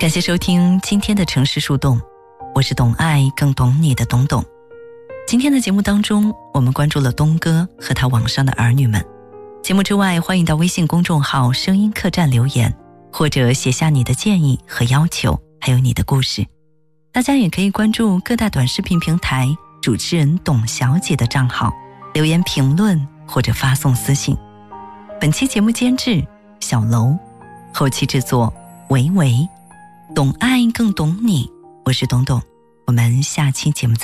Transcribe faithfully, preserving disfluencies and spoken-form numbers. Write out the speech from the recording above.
感谢收听今天的城市树洞，我是懂爱更懂你的董董。今天的节目当中，我们关注了东哥和他网上的儿女们。节目之外，欢迎到微信公众号声音客栈留言，或者写下你的建议和要求，还有你的故事。大家也可以关注各大短视频平台主持人董小姐的账号，留言评论或者发送私信。本期节目监制小楼，后期制作维维，懂爱更懂你，我是董董，我们下期节目再见。